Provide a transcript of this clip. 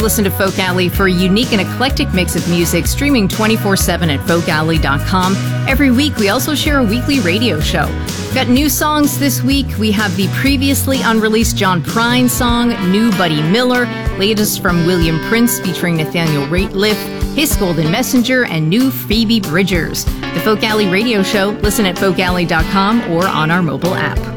listen to Folk Alley for a unique and eclectic mix of music, streaming 24/7 at folkalley.com. Every week, we also share a weekly radio show. We've got new songs this week. We have the previously unreleased John Prine song, new Buddy Miller, latest from William Prince featuring Nathaniel Rateliff, His Golden Messenger, and new Phoebe Bridgers. The Folk Alley radio show, listen at folkalley.com or on our mobile app.